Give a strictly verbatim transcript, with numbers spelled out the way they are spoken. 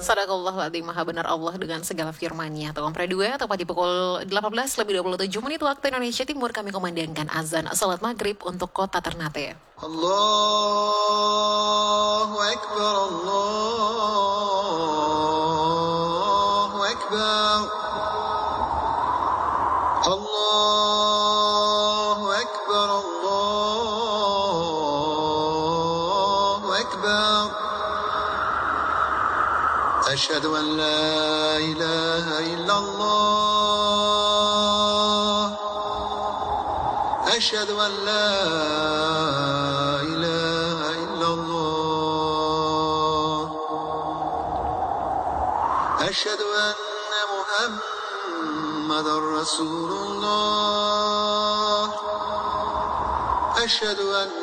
Sadaqallahul Maha benar Allah dengan segala firman-Nya. Tolong dua tepat di pukul delapan belas lebih dua puluh tujuh menit waktu Indonesia Timur kami kumandangkan azan salat maghrib untuk kota Ternate. Allahu Akbar, Allahu Akbar, Allahu Akbar, Allahu Akbar. أشهد أن لا إله إلا الله أشهد أن لا إله إلا الله أشهد أن محمدا رسول الله أشهد أن